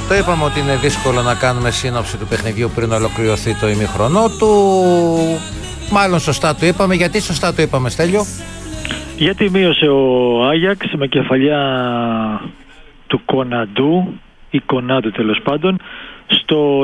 το είπαμε ότι είναι δύσκολο να κάνουμε σύνοψη του παιχνιδιού πριν ολοκληρωθεί το ημίχρονο του. Μάλλον σωστά το είπαμε. Γιατί σωστά το είπαμε, Στέλιο? Γιατί μείωσε ο Άγιαξ με κεφαλιά του Κοναντού ή Κονάντου τέλος πάντων στο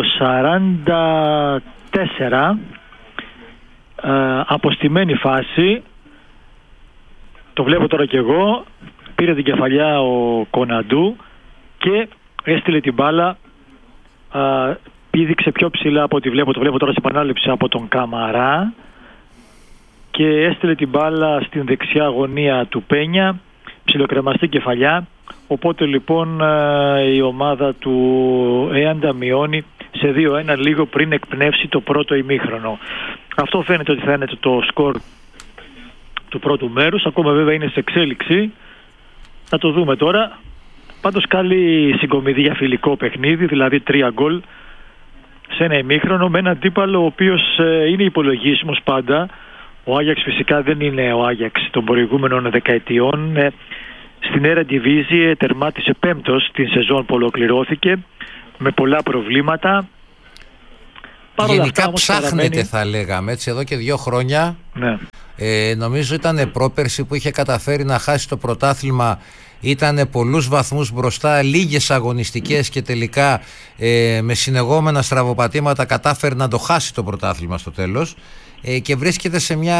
44, αποστημένη φάση. Το βλέπω τώρα κι εγώ. Πήρε την κεφαλιά ο Κοναντού και έστειλε την μπάλα, πήδηξε πιο ψηλά από ό,τι βλέπω, το βλέπω τώρα σε επανάληψη από τον Καμαρά, και έστειλε την μπάλα στην δεξιά γωνία του Πένια, ψιλοκρεμαστή κεφαλιά. Οπότε λοιπόν η ομάδα του Έαντα μειώνει σε 2-1 λίγο πριν εκπνεύσει το πρώτο ημίχρονο. Αυτό φαίνεται ότι θα είναι το σκορ του πρώτου μέρους. Ακόμα βέβαια είναι σε εξέλιξη. Θα το δούμε τώρα. Πάντως καλή συγκομιδή για φιλικό παιχνίδι, δηλαδή 3 γκολ σε ένα ημίχρονο με έναν αντίπαλο ο οποίος είναι υπολογίσιμος πάντα. Ο Άγιαξ φυσικά δεν είναι ο Άγιαξ των προηγούμενων δεκαετιών. Στην Eredivisie τερμάτισε 5ος την σεζόν που ολοκληρώθηκε με πολλά προβλήματα. Γενικά ψάχνεται, θα λέγαμε έτσι, εδώ και 2 χρόνια. Ναι. Νομίζω ήταν πρόπερση που είχε καταφέρει να χάσει το πρωτάθλημα. Ήταν πολλούς βαθμούς μπροστά, λίγες αγωνιστικές και τελικά με συνεγόμενα στραβοπατήματα κατάφερε να το χάσει το πρωτάθλημα στο τέλος, και βρίσκεται σε μια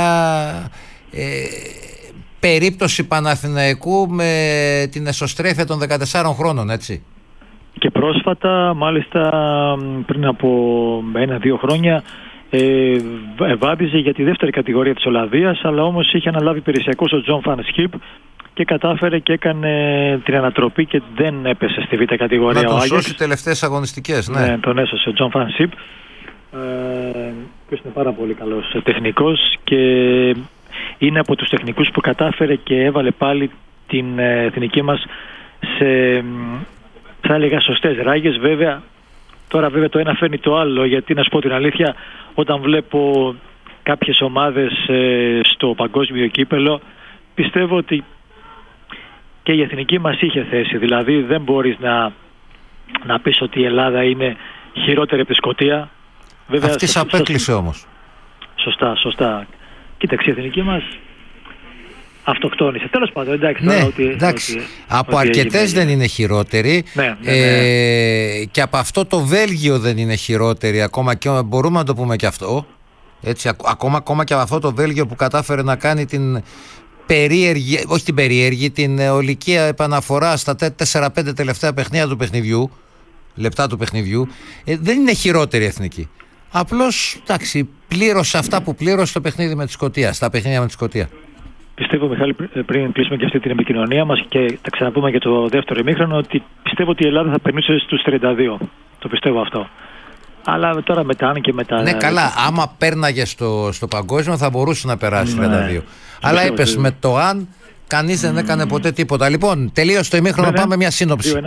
περίπτωση Παναθηναϊκού με την εσωστρέφεια των 14 χρόνων, έτσι. Και πρόσφατα, μάλιστα πριν από 1-2 χρόνια, βάδιζε για τη δεύτερη κατηγορία της Ολλανδίας, αλλά όμως είχε αναλάβει υπηρεσιακός ο Τζον Φαν Σχιπ και κατάφερε και έκανε την ανατροπή και δεν έπεσε στη β' κατηγορία. Να τον σώσει τελευταίες αγωνιστικές, ναι. Ναι, τον έσωσε ο Τζον Φαν Σχιπ, ποιος είναι πάρα πολύ καλός τεχνικός και είναι από τους τεχνικούς που κατάφερε και έβαλε πάλι την εθνική μας σε, θα έλεγα, σωστές ράγες. Βέβαια, τώρα βέβαια το ένα φέρνει το άλλο, γιατί να σου πω την αλήθεια, όταν βλέπω κάποιες ομάδες στο παγκόσμιο κύπελο, πιστεύω ότι και η εθνική μας είχε θέση. Δηλαδή δεν μπορείς να πεις ότι η Ελλάδα είναι χειρότερη από τη Σκωτία. Βέβαια, αυτή σ' απέκλεισε όμως. Σωστά. Κοίταξε, η εθνική μας αυτοκτόνησε. Τέλος πάντων, εντάξει. Ναι, τώρα, εντάξει. Από αρκετές δεν είναι χειρότερη. Ναι. Και από αυτό το Βέλγιο δεν είναι χειρότερη. Ακόμα και μπορούμε να το πούμε και αυτό. Έτσι, ακόμα και από αυτό το Βέλγιο που κατάφερε να κάνει την περίεργη, όχι την περίεργη, την ολική επαναφορά στα 4-5 τελευταία παιχνίδια του παιχνιδιού, λεπτά του παιχνιδιού, δεν είναι χειρότερη εθνική. Απλώς, εντάξει, πλήρωσε αυτά που πλήρωσε το παιχνίδι με τη Σκωτία, στα παιχνίδια με τη Σκωτία. Πιστεύω, Μιχάλη, πριν κλείσουμε και αυτή την επικοινωνία μας και τα ξαναπούμε για το δεύτερο ημίχρονο, ότι πιστεύω ότι η Ελλάδα θα περνούσε στους 32. Το πιστεύω αυτό. Αλλά τώρα μετά, αν και μετά. Ναι, καλά. Άμα πέρναγε στο παγκόσμιο θα μπορούσε να περάσει 32. Αλλά είπες με το αν, κανείς δεν έκανε ποτέ τίποτα. Λοιπόν, τελείωσε το ημίχρονο, πάμε μια σύνοψη.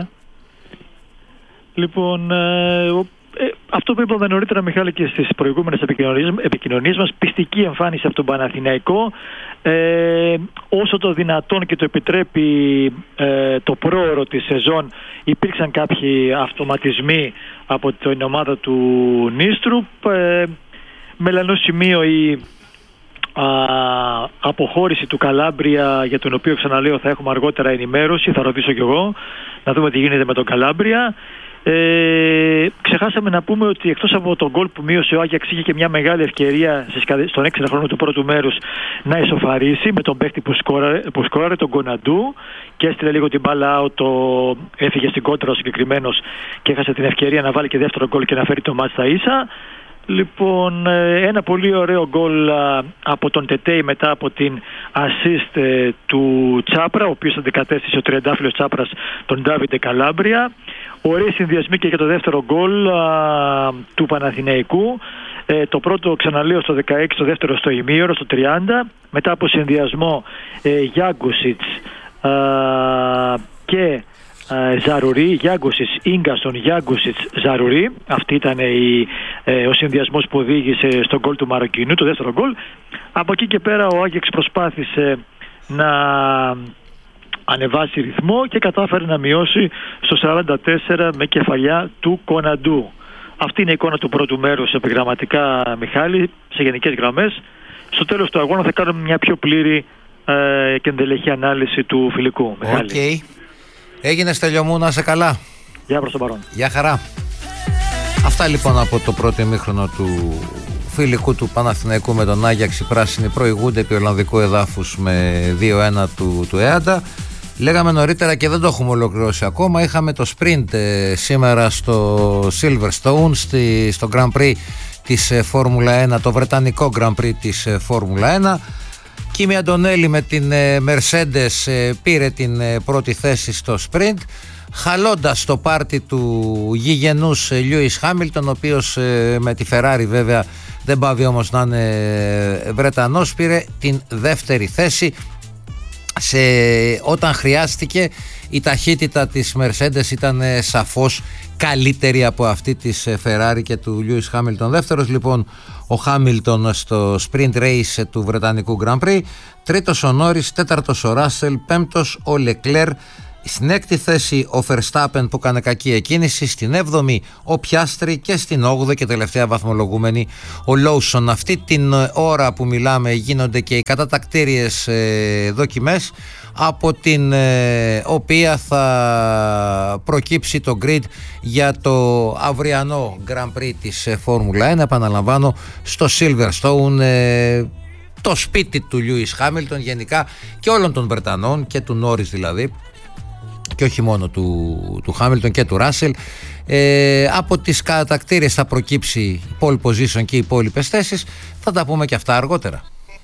Λοιπόν, αυτό που είπαμε νωρίτερα, Μιχάλη, και στις προηγούμενες επικοινωνίες μας, πιστική εμφάνιση από τον Παναθηναϊκό, όσο το δυνατόν και το επιτρέπει το πρόωρο της σεζόν. Υπήρξαν κάποιοι αυτοματισμοί από την ομάδα του Νίστρουπ, μελανό σημείο η αποχώρηση του Καλάμπρια, για τον οποίο, ξαναλέω, θα έχουμε αργότερα ενημέρωση, θα ρωτήσω κι εγώ να δούμε τι γίνεται με τον Καλάμπρια. Ξεχάσαμε να πούμε ότι εκτός από τον γκολ που μείωσε ο Άγιαξ, είχε και μια μεγάλη ευκαιρία στον 6 χρόνο του πρώτου μέρους να ισοφαρίσει με τον παίκτη που σκόραρε, τον Κοναντού, και έστειλε λίγο την μπάλα out, έφυγε στην κόντρα ο συγκεκριμένος και έχασε την ευκαιρία να βάλει και δεύτερο γκολ και να φέρει το μάτς στα ίσα. Λοιπόν, ένα πολύ ωραίο γκολ από τον Τετέι μετά από την assist του Τσάπρα, ο οποίος αντικατέστησε ο τριαντάφυλλος Τσάπρας τον Ντάβιντε Καλάμπρια. Ωραίοι συνδυασμοί και για το δεύτερο γκολ του Παναθηναϊκού. Το πρώτο, ξαναλέω, στο 16, το δεύτερο στο ημίωρο, στο 30. Μετά από συνδυασμό Γιάγκουσιτς και Ζαρουρί, Γιάγκουσιτς, Ίγκαστον, Γιάγκουσιτς, Ζαρουρί. Αυτή ήταν ο συνδυασμός που οδήγησε στον γκολ του Μαροκινού, το δεύτερο γκολ. Από εκεί και πέρα ο Άγιαξ προσπάθησε να ανεβάσει ρυθμό και κατάφερε να μειώσει στο 44 με κεφαλιά του Κοναντού. Αυτή είναι η εικόνα του πρώτου μέρους επιγραμματικά, Μιχάλη, σε γενικές γραμμές. Στο τέλος του αγώνα θα κάνουμε μια πιο πλήρη και ενδελεχή ανάλυση του φιλικού, Μιχάλη. Okay. Έγινε, Στέλιο μου, να είσαι καλά. Γεια προς τον παρόν. Γεια χαρά. Αυτά λοιπόν από το πρώτο ημίχρονο του φιλικού του Παναθηναϊκού με τον Άγιαξ. Οι πράσινοι προηγούνται επί Ολλανδικού εδάφους με 2-1 του Έαντα. Λέγαμε νωρίτερα και δεν το έχουμε ολοκληρώσει ακόμα. Είχαμε το sprint σήμερα στο Silverstone, στο Grand Prix της Φόρμουλα 1, το βρετανικό Grand Prix της Φόρμουλα 1. Κίμι Αντωνέλη με την Mercedes πήρε την πρώτη θέση στο sprint, χαλώντας το πάρτι του γηγενούς Λιούις Χάμιλτον, ο οποίος με τη Ferrari βέβαια δεν πάβει όμως να είναι Βρετανός, πήρε την δεύτερη θέση. Όταν χρειάστηκε, η ταχύτητα της Mercedes ήταν σαφώς καλύτερη από αυτή της Ferrari και του Lewis Hamilton. Δεύτερος λοιπόν ο Hamilton στο sprint race του βρετανικού Grand Prix, τρίτος ο Norris, τέταρτος ο Russell, πέμπτος ο Leclerc. Στην έκτη θέση ο Verstappen που έκανε κακή εκκίνηση, στην 7η ο Piastri και στην 8η και τελευταία βαθμολογούμενη ο Lawson. Αυτή την ώρα που μιλάμε γίνονται και οι κατατακτήριες δοκιμές, από την οποία θα προκύψει το grid για το αυριανό Grand Prix της Φόρμουλα 1. Επαναλαμβάνω, στο Silverstone, το σπίτι του Lewis Hamilton γενικά και όλων των Βρετανών και του Norris δηλαδή, και όχι μόνο του Χάμιλτον και του Ράσελ. Από τις κατακτήριες θα προκύψει η pole position και οι υπόλοιπες θέσεις. Θα τα πούμε και αυτά αργότερα.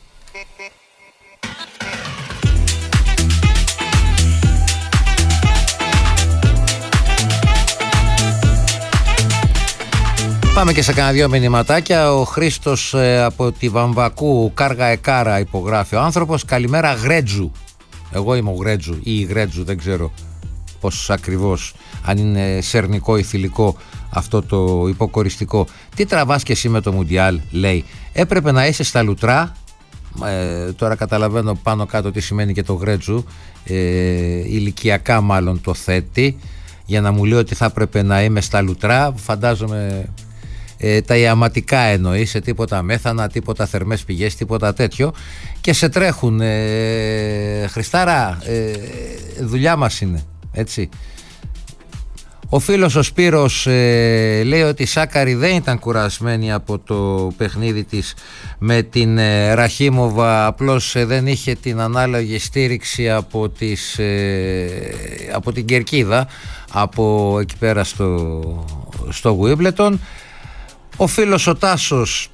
Πάμε και σε κανένα δύο μηνυματάκια. Ο Χρήστος από τη Βαμβακού, Κάργα Εκάρα υπογράφει ο άνθρωπος. Καλημέρα Γρέτζου. Εγώ είμαι ο Γρέτζου ή η Γρέτζου, δεν ξέρω πώς ακριβώς, αν είναι σερνικό ή θηλυκό αυτό το υποκοριστικό. Τι τραβάς και εσύ με το Μουντιάλ, λέει. Έπρεπε να είσαι στα λουτρά. Τώρα καταλαβαίνω πάνω κάτω τι σημαίνει και το Γρέτζου. Ηλικιακά μάλλον το θέτει, για να μου λέει ότι θα έπρεπε να είμαι στα λουτρά. Φαντάζομαι τα ιαματικά εννοεί, σε τίποτα μέθανα, τίποτα θερμές πηγές, τίποτα τέτοιο, και σε τρέχουν. Χριστάρα, δουλειά μας είναι, έτσι. Ο φίλος ο Σπύρος λέει ότι η Σάκαρη δεν ήταν κουρασμένη από το παιχνίδι της με την Ραχίμοβα, απλώς δεν είχε την ανάλογη στήριξη από την κερκίδα, από εκεί πέρα στο Wimbledon. Ο φίλος ο Τάσος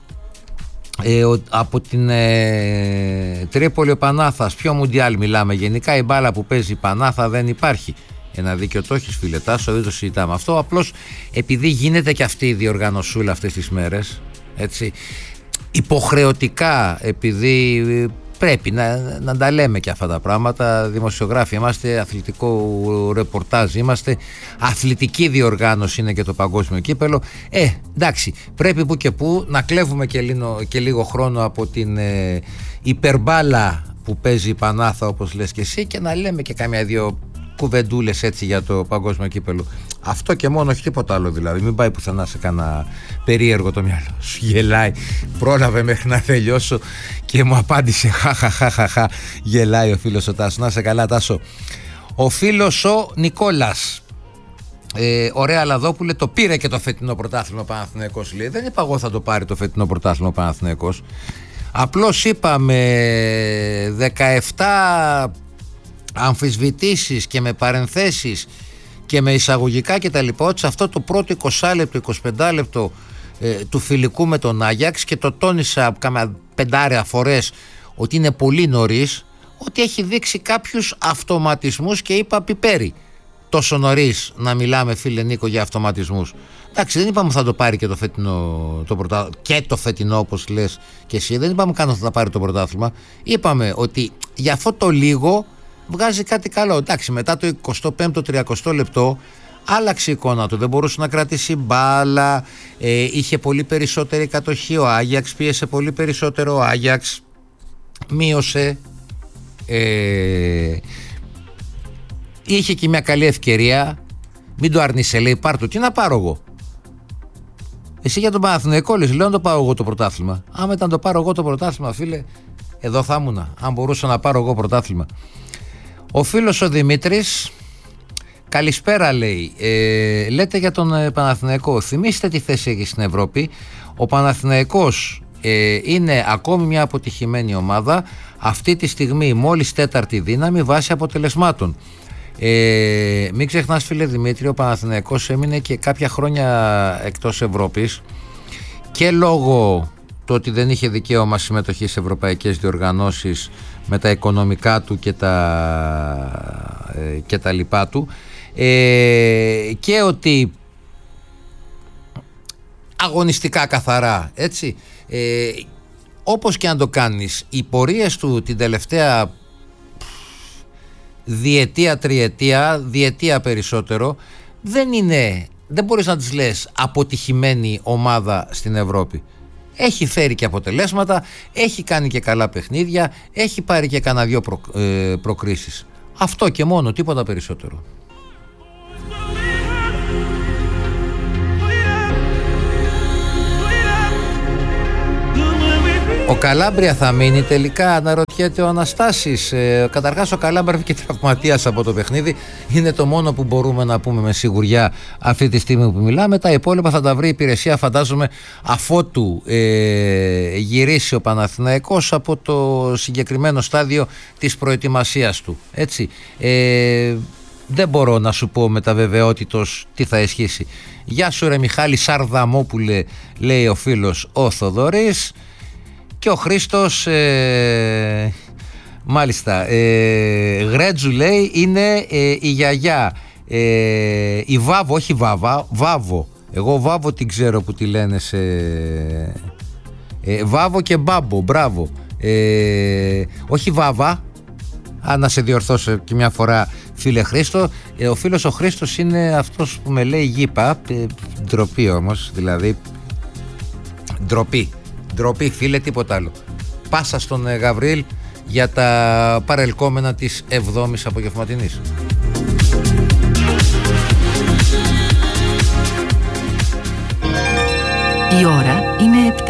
από την Τρίπολη, ο Πανάθας, ποιο Μουντιάλ μιλάμε, γενικά η μπάλα που παίζει η Πανάθα δεν υπάρχει. Ένα δίκιο το έχεις, φίλε Τάσο, δεν το συζητάμε αυτό, απλώς επειδή γίνεται και αυτή η διοργανωσούλα αυτές τις μέρες, έτσι, υποχρεωτικά, επειδή πρέπει να τα λέμε και αυτά τα πράγματα, δημοσιογράφοι είμαστε, αθλητικό ρεπορτάζ είμαστε, αθλητική διοργάνωση είναι και το παγκόσμιο κύπελο, εντάξει, πρέπει που και που να κλέβουμε και λίγο χρόνο από την υπερμπάλα που παίζει η Πανάθα, όπως λες και εσύ, και να λέμε και κάμια δύο κουβεντούλες έτσι για το παγκόσμιο κύπελο. Αυτό και μόνο, όχι τίποτα άλλο δηλαδή. Μην πάει πουθενά σε κάνα περίεργο το μυαλό σου. Γελάει. Πρόλαβε μέχρι να τελειώσω και μου απάντησε χαχαχαχαχα. Γελάει ο φίλος ο Τάσο. Να σε καλά, Τάσο. Ο φίλος ο Νικόλας. Ωραία Λαδόπουλε, το πήρε και το φετινό πρωτάθλημα Παναθηναϊκός, λέει. Δεν είπα εγώ θα το πάρει το φετινό πρωτάθλημα Παναθηναϊκός. Απλώς είπαμε 17 αμφισβητήσεις και με παρενθέσεις και με εισαγωγικά και τα λοιπά, σε αυτό το πρώτο 20 λεπτό, 25 λεπτό του φιλικού με τον Άγιαξ, και το τόνισα κάμα 5 φορές ότι είναι πολύ νωρίς, ότι έχει δείξει κάποιους αυτοματισμούς, και είπα πιπέρι τόσο νωρίς να μιλάμε, φίλε Νίκο, για αυτοματισμούς. Εντάξει, δεν είπαμε θα το πάρει και το φετινό και το φετινό, όπως λες και εσύ, δεν είπαμε καν θα πάρει το πρωτάθλημα. Είπαμε ότι για αυτό το λίγο βγάζει κάτι καλό. Εντάξει, μετά το 25ο-30ο λεπτό άλλαξε η εικόνα του, δεν μπορούσε να κρατήσει μπάλα, είχε πολύ περισσότερη κατοχή ο Άγιαξ, πίεσε πολύ περισσότερο ο Άγιαξ, μείωσε είχε και μια καλή ευκαιρία. Μην το αρνείσαι, λέει, πάρ' το. Τι να πάρω εγώ? Εσύ για τον Παναθηναϊκό λες, λέω να το πάρω εγώ το πρωτάθλημα. Άμα ήταν να το πάρω εγώ το πρωτάθλημα, φίλε, εδώ θα ήμουνα. Αν μπορούσα να πάρω εγώ πρωτάθλημα. Ο φίλος ο Δημήτρης, καλησπέρα, λέει. Λέτε για τον Παναθηναϊκό. Θυμήστε τι θέση έχει στην Ευρώπη. Ο Παναθηναϊκός είναι ακόμη μια αποτυχημένη ομάδα. Αυτή τη στιγμή μόλις τέταρτη δύναμη βάσει αποτελεσμάτων. Μην ξεχνάς, φίλε Δημήτρη, ο Παναθηναϊκός έμεινε και κάποια χρόνια εκτός Ευρώπης και λόγω του ότι δεν είχε δικαίωμα συμμετοχή σε ευρωπαϊκές διοργανώσεις με τα οικονομικά του και τα λοιπά του, και ότι αγωνιστικά καθαρά, έτσι, όπως και αν το κάνεις, οι πορείες του την τελευταία διετία, διετία περισσότερο, δεν μπορείς να τις λες αποτυχημένη ομάδα στην Ευρώπη. Έχει φέρει και αποτελέσματα, έχει κάνει και καλά παιχνίδια, έχει πάρει και κανένα δυο προκρίσεις. Αυτό και μόνο, τίποτα περισσότερο. Ο Καλάμπρια θα μείνει τελικά, αναρωτιέται ο Αναστάσης. Καταρχάς ο Καλάμπρια βγήκε τραυματίας από το παιχνίδι. Είναι το μόνο που μπορούμε να πούμε με σιγουριά αυτή τη στιγμή που μιλάμε. Τα υπόλοιπα θα τα βρει η υπηρεσία, φαντάζομαι, αφότου γυρίσει ο Παναθηναϊκός από το συγκεκριμένο στάδιο της προετοιμασίας του. Έτσι. Δεν μπορώ να σου πω με τα βεβαιότητος τι θα ισχύσει. Γεια σου ρε Μιχάλη Σαρδαμόπουλε, λέει ο φίλος ο Θοδωρής. Και ο Χρήστος, μάλιστα, Γρέτζου λέει είναι η γιαγιά, η Βάβο, όχι Βάβα, Βάβο. Εγώ Βάβο την ξέρω που τη λένε σε... Βάβο και Μπάμπο, μπράβο. Όχι Βάβα, να σε διορθώσω και μια φορά, φίλε Χρήστο. Ο φίλος ο Χρήστος είναι αυτός που με λέει γήπα, ντροπή όμως, δηλαδή, ντροπή, φίλε, τίποτα άλλο. Πάσα στον Γαβρίλ για τα παρελκόμενα της 7ης απογευματινής. Η ώρα είναι 7.